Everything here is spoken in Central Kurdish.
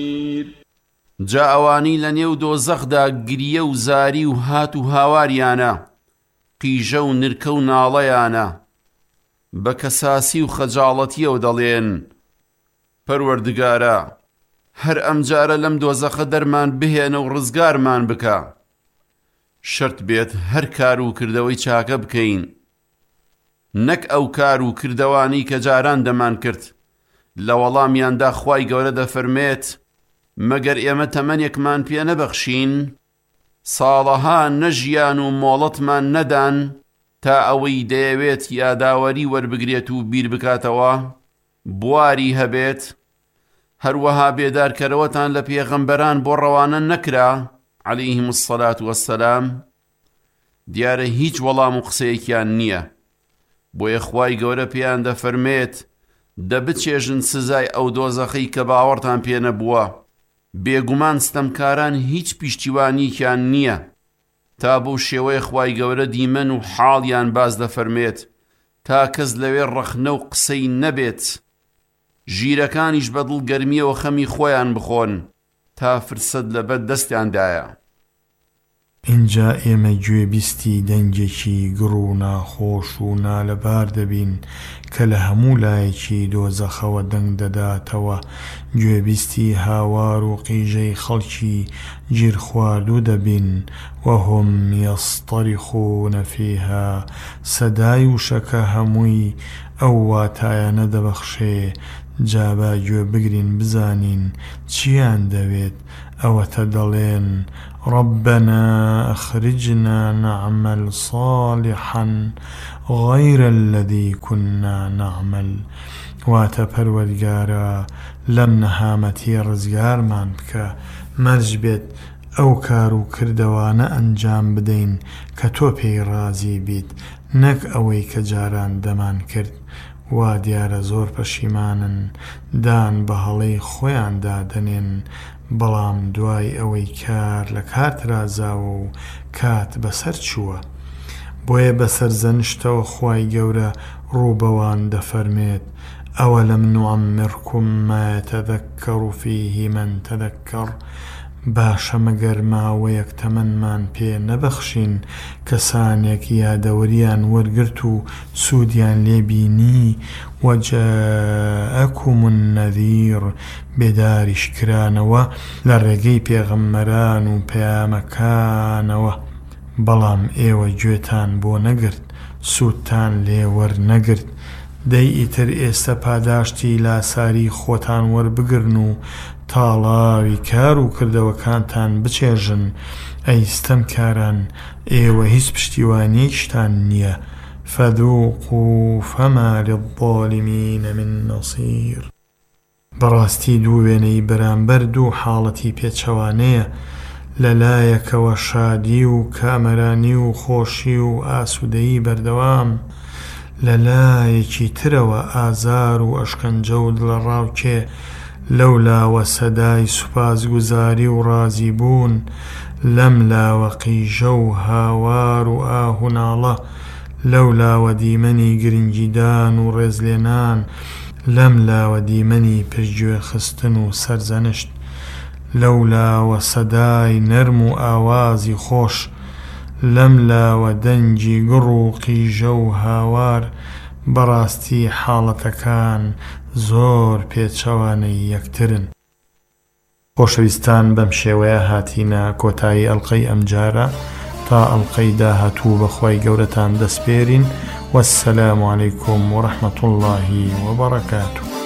جا ئەوانی لە نێو دۆزەخدا گریە و زاری و هات و هاواریانە، قیژە و نرکە و ناڵەیانە، بە کەساسی و خەجاڵەتیەوە دەڵێن: پەروەردگارە، هەر ئەمجارە لەم دۆزەخە دەرمان بهێنە و ڕزگارمان بکە، شەرت بێت هەر کار و کردەوەی چاکە بکەین، نەک ئەو کار و کردەوانی کە جاران دەمان کرد. لە وەڵامیاندا خوای گەورە دەفەرمێت: مەگەر ئێمە تەمەنێکمان پێ نەبەخشین، ساڵەها نەژیان و مۆڵەتمان نەدان تا ئەوەی دەیەوێت یاداوەری وەربگرێت و بیر بکاتەوە، بواری هەبێت. هەروەها بێدارکەرەوەتان لە پێغەمبەران بۆ ڕەوانە نەکرا عەلەیهیم السەلات وەسسەلام. دیارە هیچ وەڵام و قسەیەکیان نییە، بۆیە خوای گەورە پێیان دەفەرمێت: دەبچێژن سزای ئەو دۆزەخەی کە باوەڕتان پێ نەبووە. بێگومان ستەمکاران هیچ پیشتیوانییان نییە. تا بەو شێوەیە خوای گەورە دیمەن و حاڵیان باز دەفەرمێت تا کەس لەوێ ڕەخنە و قسەی نەبێت. ژیرەکانیش بە دڵگەرمیەوە خەمی خۆیان بخۆن تا فرسەد لەبەر دەستیاندایە. اینجا ئێمە گوێبیستی دەنگێکی گڕ و ناخۆش و نالەبار دەبین کە لە هەموو لایەکی دۆزەخەوە دەنگ دەداتەوە. گوێبیستی هاوار و قیژەی خەڵکی گیرخواردوو دەبین. وهم یەستەریخون فیها، سەدای وشەکە هەمووی ئەو واتایانە دەبەخشێ. جا با گوێ بگرین بزانین چیان دەوێت. ئەوەتە دەڵێن: ربنا أخرجنا نعمل صالحا غير الذي كنا نعمل. واتە پەروەردگارە لەم نەهامەتی ڕزگارمان بکە، مەرج بێت ئەو کار و کردەوانە ئەنجام بدەین کە تۆ پێی ڕازی بیت، نەک ئەوەی کە جاران دەمان کرد. وا دیارە زۆر پەشیمانن، دان بە هەڵەی خۆیاندا دەنێن، بەڵام دوای ئەوەی کار لە کاترازاوە و کات بەسەر چووە. بۆیە بەسەر زەنشتەوە خوای گەورە ڕووبەوان دەفەرمێت: ئەوەلەم نوعەمرکم ما یەتەذەکەڕ فیه من تەذەکەڕ. باشە مەگەر ماوەیەک تەمەنمان پێ نەبەخشین کەسانێک یادەوەریان وەرگرت و سوودیان لێبینی. وەجاءەکم النەذیر، بێداریش کرانەوە لە ڕێگەی پێغەمبەران و پەیامەکانەوە، بەڵام ئێوە گوێتان بۆ نەگرت، سوودتان لێ وەرنەگرت. دەی ئیتر ئێستا پاداشتی لاساری خۆتان وەربگرن و تاڵاوی کار و کردەوەکانتان بچێژن. ئەی ستەمکاران، ئێوە هیچ پشتیوانیەکیشتان نییە. فذوقوا فما للظالمين من نصير. بەڕاستی دوو وێنەی بەرامبەر دوو حاڵەتی پێچەوانەیە، لەلایەکەوە شادی و کامەرانی و خۆشی و ئاسوودەیی بەردەوام، لەلایەکی ترەوە ئازار و ئەشکەنجە و دڵەڕاوکێ. لەولاوە سەدای سوپاسگوزاری و ڕازی بوون، لەم لاوە قیژە و هاوار و ئاهوناڵە، لەولاوە دیمەنی گرنگیدان و ڕێزلێنان، لەم لاوە دیمەنی پشتگوێ خستن و سەرزەنشت، لەولاوە سەدای نەرم و ئاوازی خۆش، لەم لاوە دەنگی گڕ و قیژە و هاوار. بەڕاستی حاڵەتەکان زۆر پێچەوانەی یەکترن. خۆشەویستان، بەم شێوەیە هاتینە کۆتایی ئەڵقەی ئەمجارە. تا ئەڵقەی داهاتوو بەخوای گەورەتان دەسپێرین. وەسسەلام عەلەیکوم وەڕەحمەتوڵڵاهی وەبەڕەکاتوه.